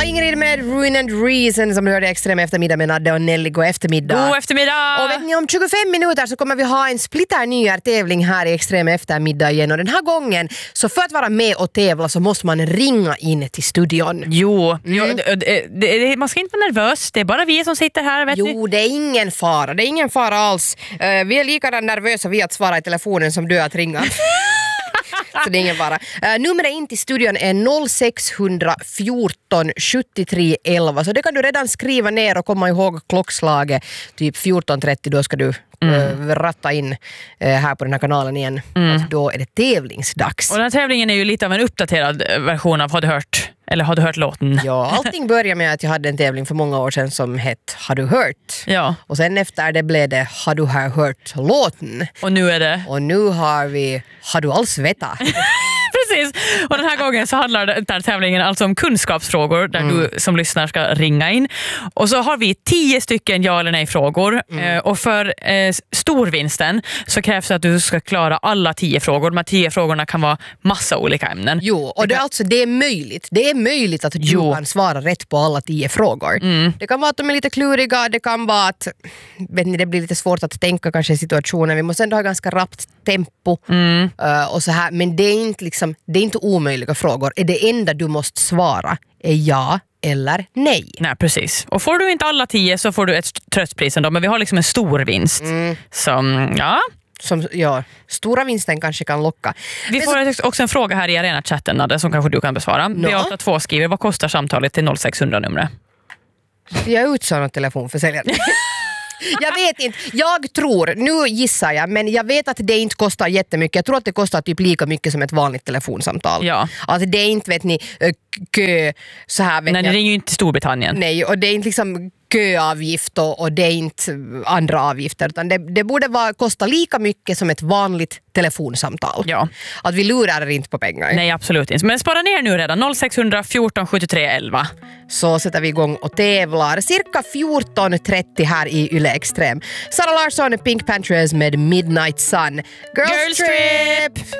var Ingrid med Ruin and Reason som hörde Extrem eftermiddag med Nadde och Nelly. God eftermiddag. God eftermiddag! Och vet ni, om 25 minuter så kommer vi ha en splitter tävling här i Extrem eftermiddag igen. Och den här gången, så för att vara med och tävla så måste man ringa in till studion. Jo, man ska inte vara nervös. Det är bara vi som sitter här, vet ni? Jo, det är ingen fara. Det är ingen fara alls. Vi är lika nervösa vi att svara i telefonen som du att ringa. Så det är ingen fara. Numret in till studion är 0614 73 11. Så det kan du redan skriva ner och komma ihåg klockslaget. Typ 14.30, då ska du ratta in här på den här kanalen igen. Alltså, då är det tävlingsdags. Och den här tävlingen är ju lite av en uppdaterad version av Har du hört? Eller Har du hört låten? Ja, allting började med att jag hade en tävling för många år sedan som hette Har du hört? Ja. Och sen efter det blev det Har du hört låten? Och nu är det? Och nu har vi Har du alls veta? Precis, och den här gången så handlar den här tävlingen alltså om kunskapsfrågor där du som lyssnar ska ringa in. Och så har vi 10 stycken ja eller nej frågor och för storvinsten så krävs det att du ska klara alla 10 frågor. De här 10 frågorna kan vara massa olika ämnen. Jo, och det är möjligt. Det är möjligt att du kan svara rätt på alla 10 frågor. Det kan vara att de är lite kluriga, det kan vara att vet ni, det blir lite svårt att tänka kanske i situationen. Vi måste ändå ha ganska rappt tempo och så här, men det är inte omöjliga frågor. Det enda du måste svara är ja eller nej. Nej, precis. Och får du inte alla 10 så får du ett tröstpris ändå, men vi har liksom en stor vinst. Som, stora vinsten kanske kan locka. Vi får också en fråga här i Arena-chatten, Nadde, som kanske du kan besvara. B82 skriver, vad kostar samtalet till 0600-numret? Jag är utsån av telefonförsäljare. Jag vet inte, nu gissar jag, men jag vet att det inte kostar jättemycket. Jag tror att det kostar typ lika mycket som ett vanligt telefonsamtal. Ja. Alltså det är inte, vet ni, kö så här. Nej, det ringer ju inte till Storbritannien. Nej, och det är inte liksom köavgift och det är inte andra avgifter, utan det borde kosta lika mycket som ett vanligt telefonsamtal. Ja. Att vi lurar inte på pengar. Nej, absolut inte. Men spara ner nu redan, 0614 73 11. Så sätter vi igång och tävlar cirka 14.30 här i Yle Extrem. Sara Larsson, Pink Panthers med Midnight Sun. Girls Trip!